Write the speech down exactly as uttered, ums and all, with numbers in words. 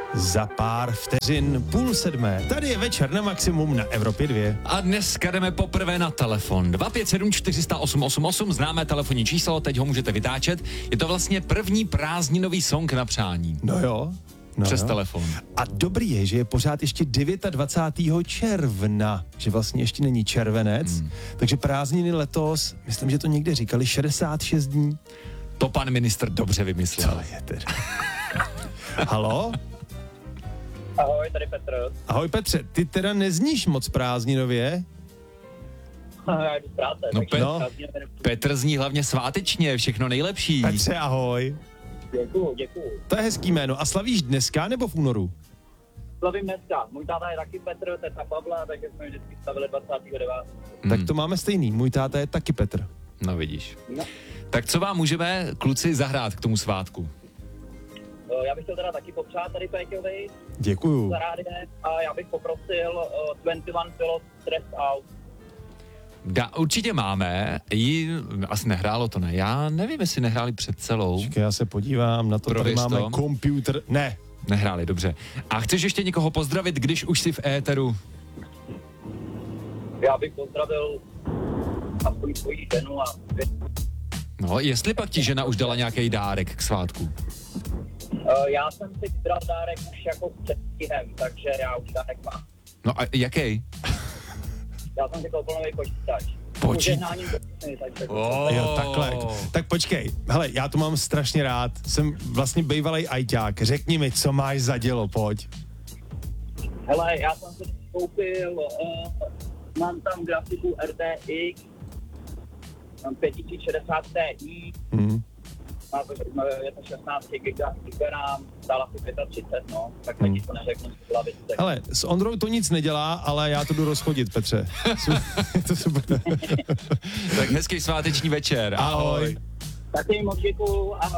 Za pár vteřin půl sedmé. Tady je Večer na maximum na Evropě dva. A dneska jdeme poprvé na telefon. dva pět sedm čtyři nula osm osm osm, známé telefonní číslo, teď ho můžete vytáčet. Je to vlastně první prázdninový song na přání. No jo. No Přes jo. telefon. A dobrý je, že je pořád ještě dvacátého devátého června, že vlastně ještě není červenec, hmm. takže prázdniny letos, myslím, že to někde říkali, šedesát šest dní. To pan ministr dobře vymyslel. Co je teda? Halo? Ahoj, tady Petr. Ahoj Petře, ty teda nezníš moc prázdninově? Já jdu z práce. No, takže Pe- prázdniny- Petr zní hlavně svátečně, všechno nejlepší. Petře, ahoj. Děkuju, děkuju. To je hezký jméno. A slavíš dneska nebo v únoru? Slavím dneska. Můj táta je taky Petr, teta Pavla, takže jsme vždycky slavili dvacátého devátého Hmm. Tak to máme stejný. Můj táta je taky Petr. No vidíš. No. Tak co vám můžeme, kluci, zahrát k tomu svátku? Eh, Já bych chtěl teda taky popřát tady Péťovi Děkuju. za rádiem a já bych poprosil uh, dvacet jedna Pilots Stress Out. Da, určitě máme, jí, asi nehrálo to, ne? Já nevím, jestli nehráli před celou. Počkej, já se podívám na to, tady Prověř máme to. komputer. Ne. Nehráli, dobře. A chceš ještě někoho pozdravit, když už jsi v éteru? Já bych pozdravil aspoň svoji ženu a No, jestli pak ti žena už dala nějaký dárek k svátku. uh, já jsem si vybral dárek už jako s předstihem, takže já už dárek mám. No a jaký? Já jsem si koupil nový počítač. Počít- Požehnáním do sny, takže... Oh. Jo, takhle. Tak počkej, hele, já to mám strašně rád. Jsem vlastně bývalej ajťák. Řekni mi, co máš za dělo, pojď. Hele, já jsem si koupil, uh, mám tam grafiku R T X, mám pět tisíc šedesát Ti, Hmm. má to, je to šestnáct giga RAM, stála si třicet pět, no, tak teď Hmm. to neřeknu z hlavy. tak- Hele, s Ondrou to nic nedělá, ale já to jdu rozchodit, Petře. Je to super. Tak hezký sváteční večer. Ahoj. Taky moc děkuju, ahoj.